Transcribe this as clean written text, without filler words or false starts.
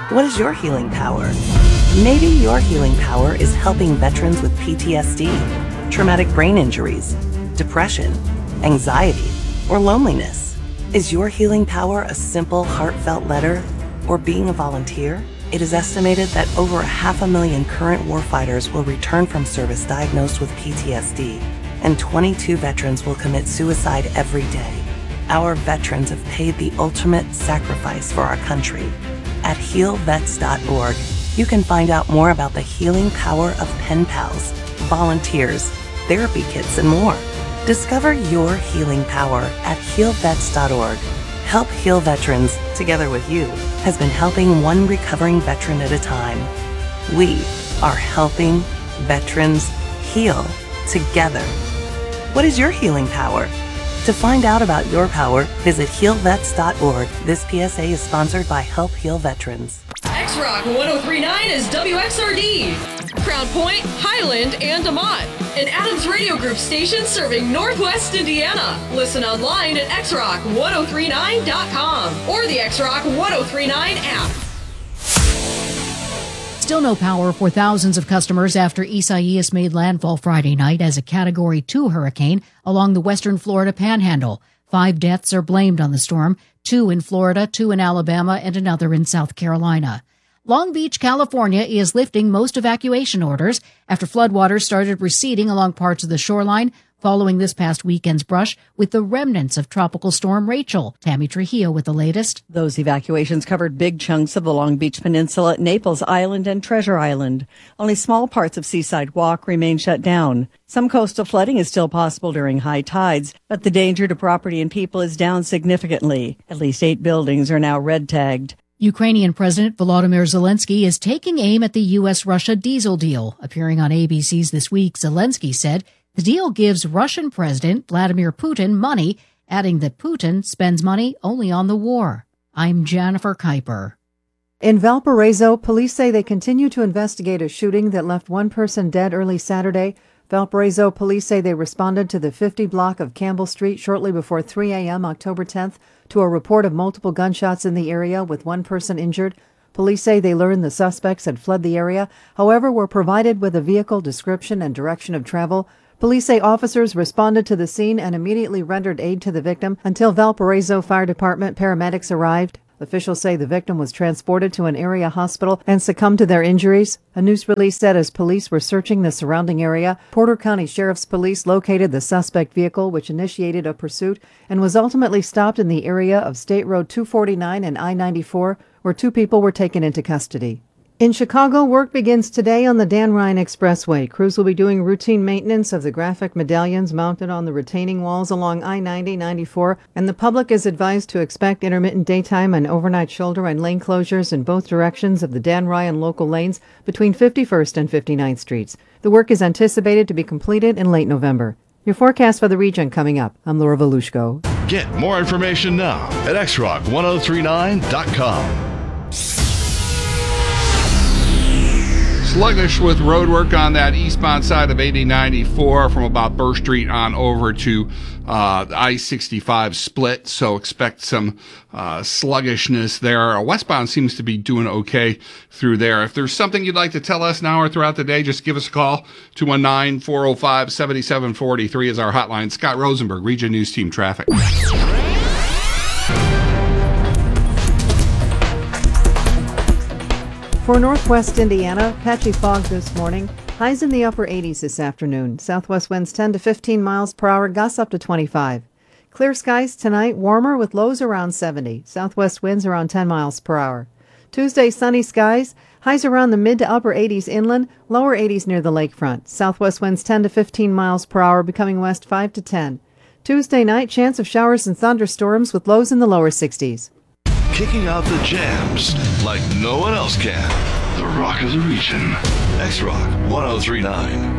What is your healing power? Maybe your healing power is helping veterans with PTSD, traumatic brain injuries, depression, anxiety, or loneliness. Is your healing power a simple, heartfelt letter or being a volunteer? It is estimated that over 500,000 current warfighters will return from service diagnosed with PTSD, and 22 veterans will commit suicide every day. Our veterans have paid the ultimate sacrifice for our country. At healvets.org, you can find out more about the healing power of pen pals, volunteers, therapy kits, and more. Discover your healing power at healvets.org. Help Heal Veterans, together with you, has been helping one recovering veteran at a time. We are helping veterans heal together. What is your healing power? To find out about your power, visit healvets.org. This PSA is sponsored by Help Heal Veterans. X-Rock 1039 is WXRD. Crown Point, Highland, and DeMont. An Adams Radio Group station serving Northwest Indiana. Listen online at xrock1039.com or the X-Rock 1039 app. Still no power for thousands of customers after Isaias made landfall Friday night as a Category 2 hurricane along the western Florida panhandle. 5 deaths are blamed on the storm, 2 in Florida, 2 in Alabama, and another in South Carolina. Long Beach, California is lifting most evacuation orders after floodwaters started receding along parts of the shoreline following this past weekend's brush with the remnants of Tropical Storm Rachel. Tammy Trujillo with the latest. Those evacuations covered big chunks of the Long Beach Peninsula, Naples Island, and Treasure Island. Only small parts of Seaside Walk remain shut down. Some coastal flooding is still possible during high tides, but the danger to property and people is down significantly. At least 8 buildings are now red tagged. Ukrainian President Volodymyr Zelensky is taking aim at the U.S.-Russia diesel deal. Appearing on ABC's This Week, Zelensky said the deal gives Russian President Vladimir Putin money, adding that Putin spends money only on the war. I'm Jennifer Kuiper. In Valparaiso, police say they continue to investigate a shooting that left one person dead early Saturday. Valparaiso police say they responded to the 50 block of Campbell Street shortly before 3 a.m. October 10th to a report of multiple gunshots in the area with one person injured. Police say they learned the suspects had fled the area, however, were provided with a vehicle description and direction of travel. Police say officers responded to the scene and immediately rendered aid to the victim until Valparaiso Fire Department paramedics arrived. Officials say the victim was transported to an area hospital and succumbed to their injuries. A news release said as police were searching the surrounding area, Porter County Sheriff's Police located the suspect vehicle, which initiated a pursuit and was ultimately stopped in the area of State Road 249 and I-94, where 2 people were taken into custody. In Chicago, work begins today on the Dan Ryan Expressway. Crews will be doing routine maintenance of the graphic medallions mounted on the retaining walls along I-90-94, and the public is advised to expect intermittent daytime and overnight shoulder and lane closures in both directions of the Dan Ryan local lanes between 51st and 59th Streets. The work is anticipated to be completed in late November. Your forecast for the region coming up. I'm Laura Volushko. Get more information now at xrock1039.com. Sluggish with road work on that eastbound side of 8094 from about Burr Street on over to I-65 split, so expect some sluggishness there. Westbound seems to be doing okay through there. If there's something you'd like to tell us now or throughout the day, just give us a call. 219-405-7743 is our hotline. Scott Rosenberg, Region News Team Traffic. For northwest Indiana, patchy fog this morning. Highs in the upper 80s this afternoon. Southwest winds 10 to 15 miles per hour, gusts up to 25. Clear skies tonight, warmer with lows around 70. Southwest winds around 10 miles per hour. Tuesday, sunny skies. Highs around the mid to upper 80s inland, lower 80s near the lakefront. Southwest winds 10 to 15 miles per hour, becoming west 5 to 10. Tuesday night, chance of showers and thunderstorms with lows in the lower 60s. Kicking out the jams like no one else can. The Rock of the Region. X-Rock 1039.